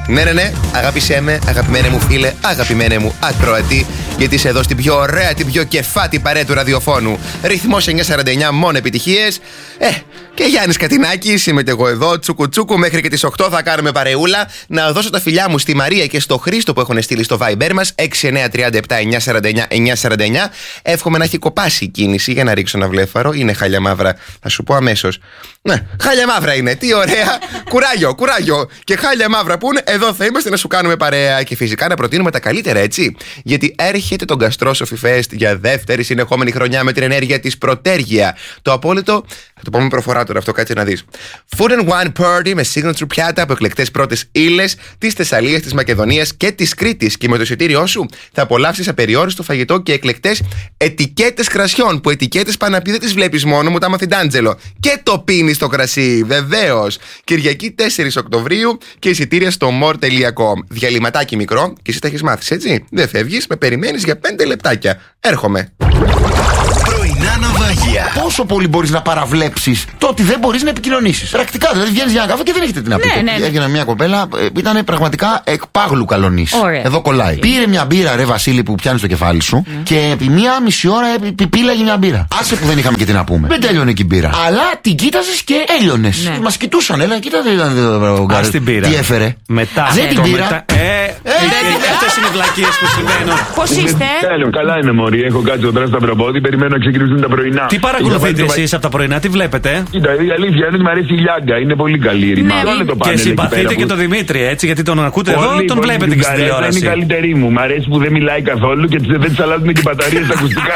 Ναι, αγάπησέ με, αγαπημένε μου φίλε, αγαπημένε μου ακροατή, γιατί είσαι εδώ στην πιο ωραία, την πιο κεφάτη παρέα του ραδιοφώνου. Ρυθμός 949, μόνο επιτυχίες. Και Γιάννης Κατινάκης, είμαι και εγώ εδώ, τσουκουτσούκου, μέχρι και τις 8 θα κάνουμε παρεούλα. Να δώσω τα φιλιά μου στη Μαρία και στο Χρήστο που έχουν στείλει στο Viber μας 6937-949-949. Εύχομαι να έχει κοπάσει η κίνηση για να ρίξω ένα βλέφαρο. Είναι χάλια μαύρα, θα σου πω αμέσως. Ναι, χάλια μαύρα είναι, τι ωραία. Κουράγιο. Και χάλια μαύρα που είναι, εδώ θα είμαστε να σου κάνουμε παρέα. Και φυσικά να προτείνουμε τα καλύτερα, έτσι. Γιατί έρχεται το Gastrosophy Fest για δεύτερη συνεχόμενη χρονιά με την ενέργεια της Πρωτέργεια. Το απόλυτο, θα το πούμε προφορά τώρα αυτό, κάτσε να δεις. Food and Wine Party με signature πιάτα από εκλεκτές πρώτες ύλες της Θεσσαλίας, της Μακεδονίας και της Κρήτης. Και με το εισιτήριό σου θα απολαύσεις απεριόριστο φαγητό και εκλεκτές ετικέτες κρασιών. Που ετικέτες Παναπή δεν τις βλέπεις μόνο, μου τα μαθητάντζελο. Και το πίνεις το κρασί, βεβαίως. Κυριακή 4 Οκτωβρίου και εισιτήρια στο more.com. Διαλυματάκι μικρό και εσύ τα έχεις μάθει, έτσι. Δεν φεύγεις, με περιμένεις για 5 λεπτάκια. Έρχομαι. Πρωινά ναυάγια. Πόσο πολύ μπορείς να παραβλέψεις το ότι δεν μπορείς να επικοινωνήσεις? Πρακτικά, δηλαδή βγαίνεις για ένα καφέ και δεν έχετε τι να πείτε. Ναι. Έγινε μια κοπέλα, ήταν πραγματικά εκπάγλου καλονής. Εδώ κολλάει. Πήρε μια μπύρα, ρε Βασίλη, που πιάνει στο κεφάλι σου και επί μία μισή ώρα πήλαγε μια μπύρα. Άσε που δεν είχαμε και τι να πούμε. Δεν τέλειωνε και η μπύρα. Αλλά την κοίταζες και έλειωνες. Μας κοιτούσαν, έλα, κοίτατε. Ας την πήρα. Τι έφερε. Μετά. Δεν την πήρα. Αυτές είναι οι βλακίες που συμβαίνουν. Πώς είστε? Καλά είναι, μωρή. Έχω κάτσει τώρα στα προπόδι, περιμένω να ξεκινήσουν τα πρωινά. Τι παρακολουθείτε εσείς από τα πρωινά, τι βλέπετε? Κοίτα, η αλήθεια είναι ότι μου αρέσει η Λιάγκα. Είναι πολύ καλή η ρημά. Και συμπαθείτε και τον Δημήτρη, έτσι, γιατί τον ακούτε εδώ, τον βλέπετε και στην τηλεόραση. Είναι η καλύτερη μου. Μ' αρέσει που δεν μιλάει καθόλου και δεν της αλλάζουν και οι μπαταρίες στα ακουστικά.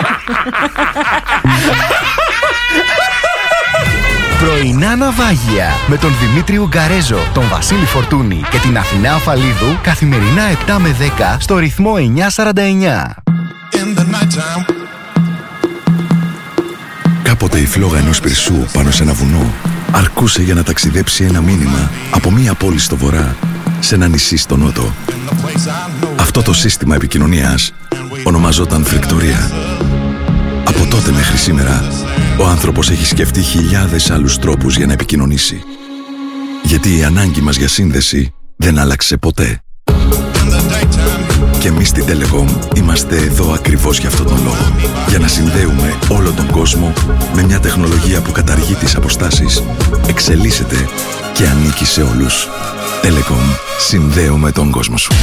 Πρωινά ναυάγια με τον Δημήτρη Ουγκαρέζο, τον Βασίλη Φορτούνη και την Αθηνά Αφαλίδου καθημερινά 7 με 10 στο ρυθμό 949. Κάποτε η φλόγα ενός πυρσού πάνω σε ένα βουνό αρκούσε για να ταξιδέψει ένα μήνυμα από μία πόλη στο βορρά σε ένα νησί στο νότο. Αυτό το σύστημα επικοινωνίας ονομαζόταν φρικτορία. Από τότε μέχρι σήμερα, ο άνθρωπος έχει σκεφτεί χιλιάδες άλλους τρόπους για να επικοινωνήσει. Γιατί η ανάγκη μας για σύνδεση δεν άλλαξε ποτέ. Και εμείς στην Telecom είμαστε εδώ ακριβώς για αυτόν τον λόγο. Για να συνδέουμε όλο τον κόσμο με μια τεχνολογία που καταργεί τις αποστάσεις, εξελίσσεται και ανήκει σε όλους. Telecom, συνδέουμε τον κόσμο σου.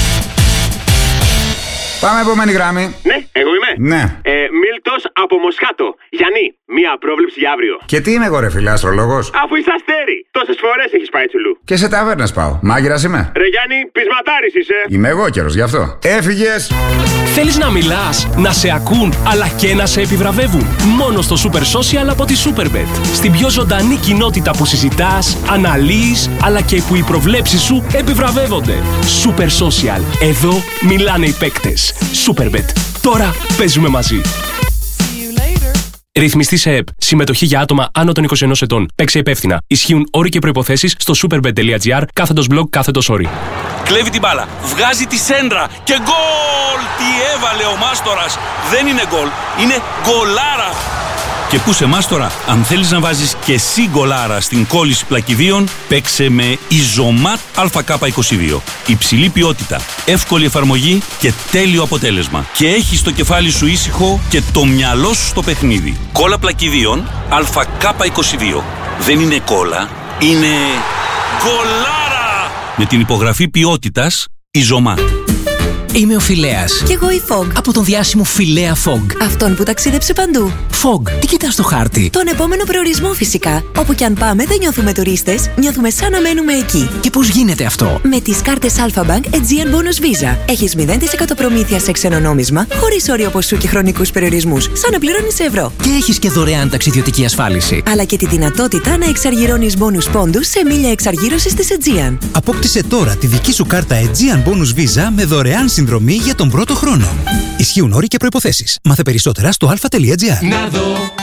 Πάμε επόμενη γράμμη. Ναι, εγώ είμαι. Ναι. Μίλτος από Μοσχάτο. Γιάννη, μία πρόβλεψη για αύριο. Και τι είμαι εγώ, ρε φίλε, αστρολόγος? Αφού είσαι αστέρι, τόσες φορές έχεις πάει τσουλού. Και σε ταβέρνες πάω. Μάγειρας είμαι. Ρε Γιάννη, πεισματάρης είσαι. Είμαι εγώ καιρός, γι' αυτό. Έφυγες. Θέλεις να μιλάς, να σε ακούν, αλλά και να σε επιβραβεύουν? Μόνο στο Super Social από τη Superbet. Στην πιο ζωντανή κοινότητα που συζητάς, αναλύεις, αλλά και που οι προβλέψεις σου επιβραβεύονται. Super Social. Εδώ μιλάνε οι παίκτες. Superbet. Τώρα παίζουμε μαζί. Ρυθμιστή σε ΕΠ. Συμμετοχή για άτομα άνω των 21 ετών. Παίξε υπεύθυνα. Ισχύουν όροι και προϋποθέσεις στο superbet.gr/blog/όροι. Κλέβει την μπάλα. Βγάζει τη σέντρα. Και γκολ! Τι έβαλε ο Μάστορας. Δεν είναι γκολ. Είναι γκολάρα. Και πού σε Μάστορα, αν θέλεις να βάζεις και εσύ γκολάρα στην κόλληση πλακιδίων, παίξε με Ιζωμάτ ΑΚ22. Υψηλή ποιότητα, εύκολη εφαρμογή και τέλειο αποτέλεσμα. Και έχεις το κεφάλι σου ήσυχο και το μυαλό σου στο παιχνίδι. Κόλλα πλακιδίων ΑΚ22. Δεν είναι κόλλα, είναι γκολάρα! Με την υπογραφή ποιότητας Ιζωμάτ. Είμαι ο Φιλέας. Κι εγώ η Fog. Από τον διάσημο Φιλέα Fog. Αυτόν που ταξίδεψε παντού. Fog, τι κοιτάς στο χάρτη? Τον επόμενο προορισμό φυσικά. Όπου κι αν πάμε δεν νιώθουμε τουρίστες, νιώθουμε σαν να μένουμε εκεί. Και πώς γίνεται αυτό? Με τις κάρτες Alpha Bank Aegean Bonus Visa. Έχεις 0% προμήθεια σε ξένο νόμισμα, χωρίς όριο ποσού και χρονικούς περιορισμούς, σαν να πληρώνεις ευρώ. Και έχεις και δωρεάν ταξιδιωτική ασφάλιση. Αλλά και τη δυνατότητα να εξαργυρώνεις bonus πόντους σε μίλια εξαργύρωσης της Aegean. Απόκτησε τώρα τη δική σου κάρτα Aegean Bonus Visa με δωρεάν συνδρομή για τον πρώτο χρόνο. Ισχύουν όροι και προϋποθέσεις. Μάθε περισσότερα στο alpha.gr. Να δω